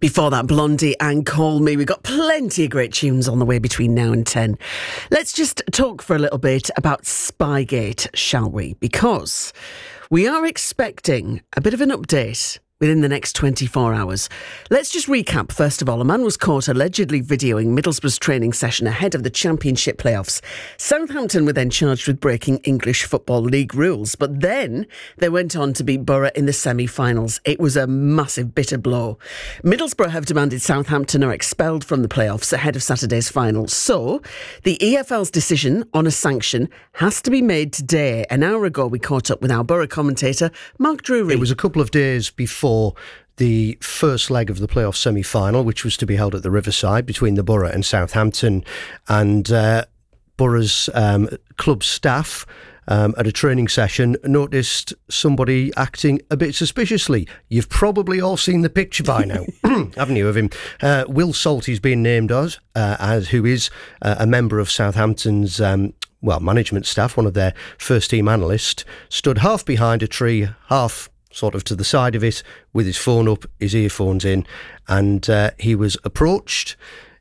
Before that, Blondie and Call Me. We've got plenty of great tunes on the way between now and 10. Let's just talk for a little bit about Spygate, shall we? Because we are expecting a bit of an update within the next 24 hours. Let's just recap. First of all, a man was caught allegedly videoing Middlesbrough's training session ahead of the Championship playoffs. Southampton were then charged with breaking English Football League rules, but then they went on to beat Borough in the semi-finals. It was a massive bitter blow. Middlesbrough have demanded Southampton are expelled from the playoffs ahead of Saturday's final. So the EFL's decision on a sanction has to be made today. An hour ago, we caught up with our Borough commentator, Mark Drury. It was a couple of days before the first leg of the playoff semi-final, which was to be held at the Riverside between the Borough and Southampton, and Borough's club staff at a training session noticed somebody acting a bit suspiciously. You've probably all seen the picture by now, haven't you, of him? Will Salty's been named as who is a member of Southampton's management staff, one of their first team analysts, stood half behind a tree, half sort of to the side of it, with his phone up, his earphones in, and he was approached.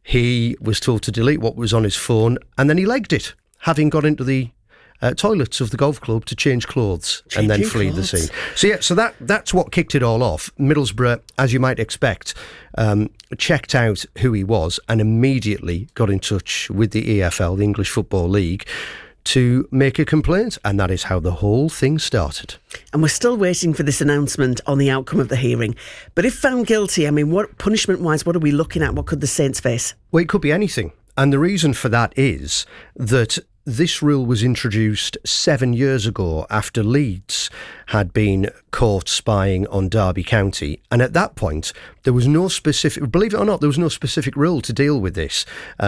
He was told to delete what was on his phone, and then he legged it, having got into the toilets of the golf club to change clothes and then flee the scene. So that's what kicked it all off. Middlesbrough, as you might expect, checked out who he was and immediately got in touch with the EFL, the English Football League, to make a complaint, and that is how the whole thing started. And we're still waiting for this announcement on the outcome of the hearing. But if found guilty, I mean, what punishment-wise, what are we looking at? What could the Saints face? Well, it could be anything. And the reason for that is that this rule was introduced 7 years ago after Leeds had been caught spying on Derby County. And at that point, there was no specific, believe it or not, there was no specific rule to deal with this.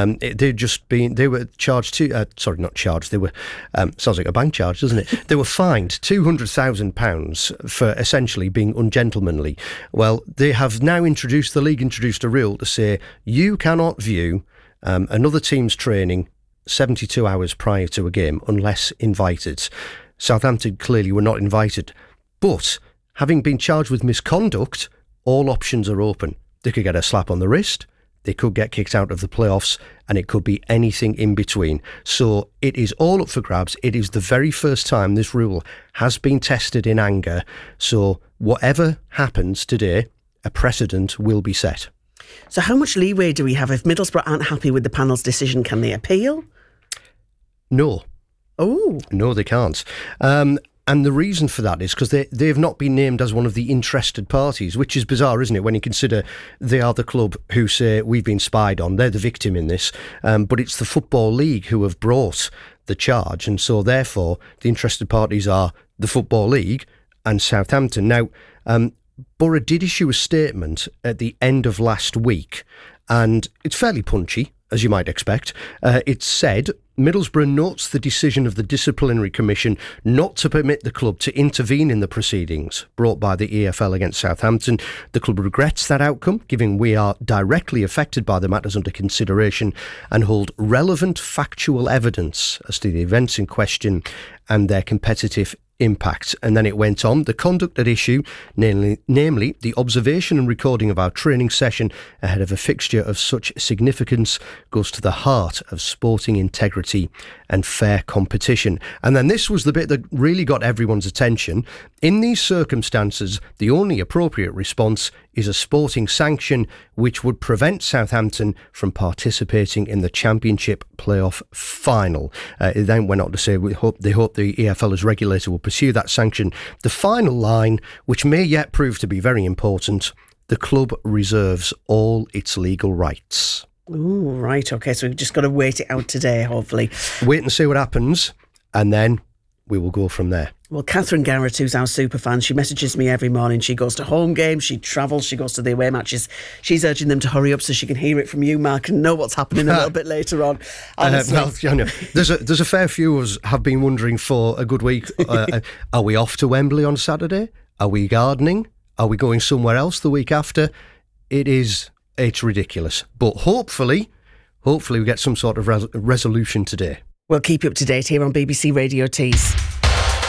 They were charged not charged, they were, sounds like a bank charge, doesn't it? They were fined £200,000 for essentially being ungentlemanly. Well, they have now the league introduced a rule to say you cannot view another team's training 72 hours prior to a game unless invited. Southampton clearly were not invited, but having been charged with misconduct, all options are open. They could get a slap on the wrist, they could get kicked out of the playoffs, and it could be anything in between. So it is all up for grabs. It is the very first time this rule has been tested in anger. So whatever happens today, a precedent will be set. So how much leeway do we have if Middlesbrough aren't happy with the panel's decision? Can they appeal? No. Oh. No, they can't. And the reason for that is because they've not been named as one of the interested parties, which is bizarre, isn't it, when you consider they are the club who say we've been spied on. They're the victim in this. But it's the Football League who have brought the charge. And so, therefore, the interested parties are the Football League and Southampton. Now, Borough did issue a statement at the end of last week, and it's fairly punchy, as you might expect. It said, Middlesbrough notes the decision of the Disciplinary Commission not to permit the club to intervene in the proceedings brought by the EFL against Southampton. The club regrets that outcome, given we are directly affected by the matters under consideration and hold relevant factual evidence as to the events in question and their competitive impact. And then it went on, the conduct at issue, namely the observation and recording of our training session ahead of a fixture of such significance, goes to the heart of sporting integrity and fair competition. And then this was the bit that really got everyone's attention. In these circumstances, the only appropriate response is a sporting sanction which would prevent Southampton from participating in the Championship playoff final. It then went on to say they hope the EFL as regulator will pursue that sanction. The final line, which may yet prove to be very important, the club reserves all its legal rights. Oh, right, OK, so we've just got to wait it out today, hopefully. Wait and see what happens, and then we will go from there. Well, Catherine Garrett, who's our super fan, she messages me every morning. She goes to home games, she travels, she goes to the away matches. She's urging them to hurry up so she can hear it from you, Mark, and know what's happening a little bit later on. There's a fair few of us have been wondering for a good week, are we off to Wembley on Saturday? Are we gardening? Are we going somewhere else the week after? It's ridiculous. But hopefully we get some sort of resolution today. We'll keep you up to date here on BBC Radio Tees.